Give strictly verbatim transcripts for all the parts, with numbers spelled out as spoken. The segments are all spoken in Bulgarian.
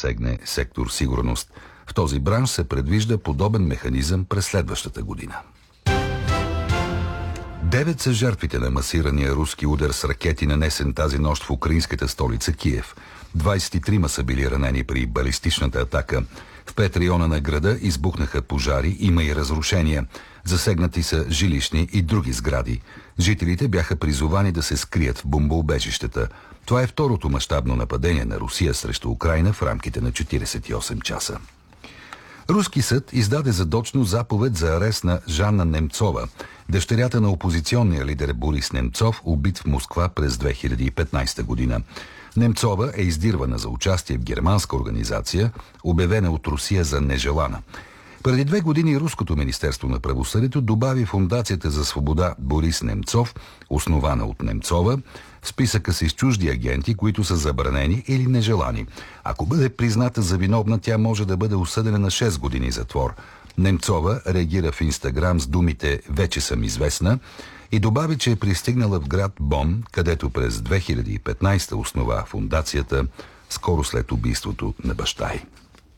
засегне сектор сигурност. В този бранш се предвижда подобен механизъм през следващата година. Девет са жертвите на масирания руски удар с ракети, нанесен тази нощ в украинската столица Киев. двадесет и трима са били ранени при балистичната атака. В пет района на града избухнаха пожари, има и разрушения. Засегнати са жилищни и други сгради. Жителите бяха призовани да се скрият в бомбоубежищата. Това е второто мащабно нападение на Русия срещу Украйна в рамките на четиридесет и осем часа. Руски съд издаде задочно заповед за арест на Жанна Немцова, дъщерята на опозиционния лидер Борис Немцов, убит в Москва през две хиляди и петнадесета година. Немцова е издирвана за участие в германска организация, обявена от Русия за нежелана. Преди две години Руското министерство на правосъдието добави Фондацията за свобода Борис Немцов, основана от Немцова, в списъка си с чужди агенти, които са забранени или нежелани. Ако бъде призната за виновна, тя може да бъде осъдена на шест години затвор. Немцова реагира в Инстаграм с думите «Вече съм известна» и добави, че е пристигнала в град Бон, където през две хиляди и петнадесета основа фондацията, скоро след убийството на баща й.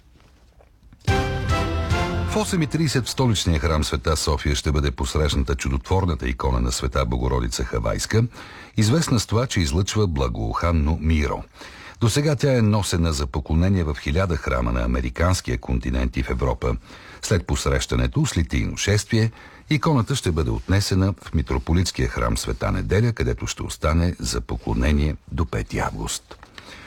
В осем и тридесет в столичния храм Света София ще бъде посрещната чудотворната икона на Света Богородица Хавайска, известна с това, че излъчва благоуханно миро. До сега тя е носена за поклонение в хиляда храма на американския континент и в Европа. След посрещането с литийно шествие, иконата ще бъде отнесена в митрополитския храм Света Неделя, където ще остане за поклонение до пети август.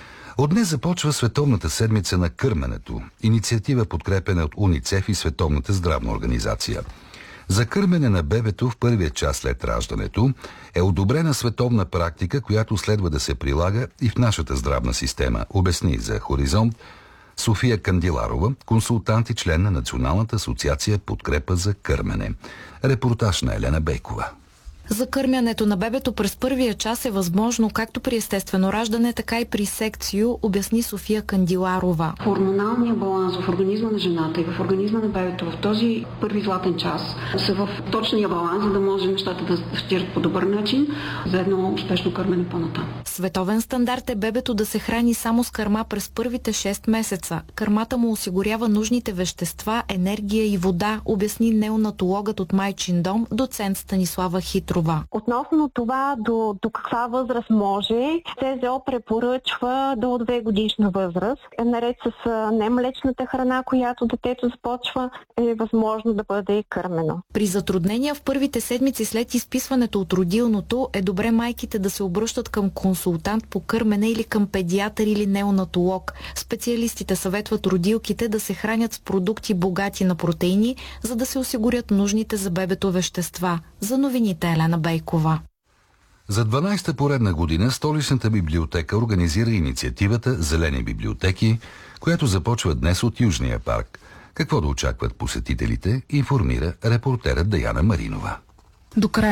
От днес започва Световната седмица на кърменето, инициатива подкрепена от УНИЦЕФ и Световната здравна организация. За кърмене на бебето в първия час след раждането е одобрена световна практика, която следва да се прилага и в нашата здравна система, обясни за Хоризонт София Кандиларова, консултант и член на Националната асоциация подкрепа за кърмене. Репортаж на Елена Бейкова. Закърмянето на бебето през първия час е възможно както при естествено раждане, така и при секцио, обясни София Кандиларова. Хормоналният баланс в организма на жената и в организма на бебето в този първи златен час са в точния баланс, за да може нещата да стират по добър начин за едно успешно кърмене по-натам. Световен стандарт е бебето да се храни само с кърма през първите шест месеца. Кърмата му осигурява нужните вещества, енергия и вода, обясни неонатологът от Майчин дом, доцент Станислава Хитрова. Относно това до, до каква възраст може, СЗО препоръчва до две годишна възраст. Наред с немлечната храна, която детето започва, е възможно да бъде кърмено. При затруднения в първите седмици след изписването от родилното е добре майките да се обръщат към консултант по кърмене или към педиатър или неонатолог. Специалистите съветват родилките да се хранят с продукти богати на протеини, за да се осигурят нужните за бебето вещества. За новините Елена Бейкова. За дванадесета поредна година столичната библиотека организира инициативата Зелени библиотеки, която започва днес от Южния парк. Какво да очакват посетителите, информира репортерът Даяна Маринова. До края